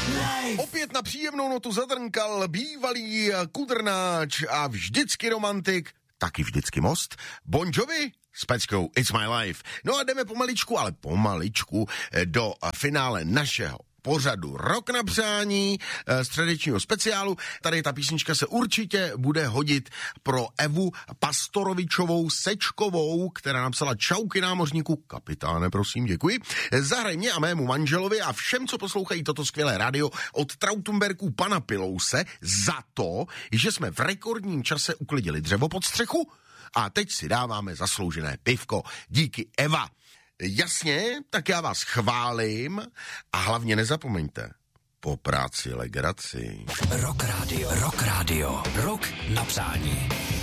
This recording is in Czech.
Opět na příjemnou notu zadrnkal bývalý kudrnáč a vždycky romantik, taky vždycky most, Bon Jovi s peckou It's My Life. No a jdeme pomaličku do finále našeho pořadu Rok na přání z tradičního speciálu. Tady ta písnička se určitě bude hodit pro Evu Pastorovičovou Sečkovou, která napsala čauky námořníku, kapitáne, prosím, děkuji. Zahraj mě a mému manželovi a všem, co poslouchají toto skvělé rádio od Trautenbergů pana Pilouse za to, že jsme v rekordním čase uklidili dřevo pod střechu a teď si dáváme zasloužené pivko. Díky, Eva. Jasně, tak já vás chválím a hlavně nezapomeňte, po práci legraci. Rock Radio, rok na přání.